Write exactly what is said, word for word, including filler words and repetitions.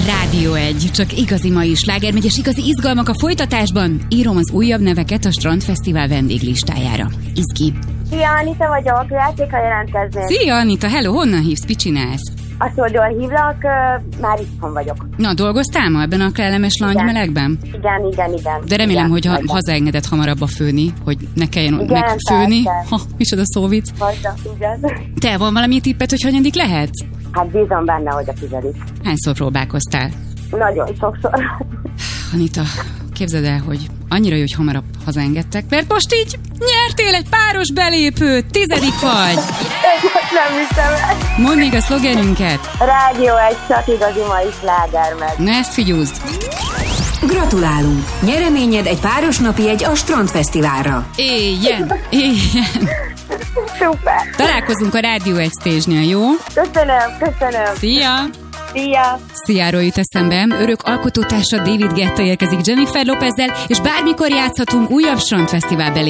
Rádió egy, csak igazi mai sláger megy, és igazi izgalmak a folytatásban. Írom az újabb neveket a Strandfesztivál vendéglistájára. Izgi. Szia, Anita vagyok, játék, ha jelentkeznék. Szia, Anita, hello, honnan hívsz, mit csinálsz? A Szolgyól hívlak, már itthon vagyok. Na, dolgoztál ma ebben a kellemes langymelegben? Igen, igen, igen. De remélem, igen, hogy ha, hazaengeded hamarabb a főni, hogy ne kelljen igen, megfőni. persze. Ha, micsoda szóvic. Haza, igen. Te, van valami tippet, hogy hanyadik lehet? Hát bízom benne, hogy a tizedik. Hányszor próbálkoztál? Nagyon sokszor. Anita, képzeld el, hogy annyira jó, hogy hamarabb hazaengedtek, mert most így nyertél egy páros belépőt, tizedik vagy. Most nem hiszem el. Mondd még a szlogenünket. Rádió egy, csak igazi mai sláger meg. Na ezt figyúzd. Gratulálunk! Nyereményed egy páros napi jegy a Strandfesztiválra. Éljen, éljen. Szuper. Találkozunk a Rádió egy stage-nél, jó? Köszönöm, köszönöm. Szia! Szia. Sziáról jut eszembe, örök alkotótársa David Guetta érkezik Jennifer Lopezzel, és bármikor játszhatunk újabb Strandfesztivál belépőt.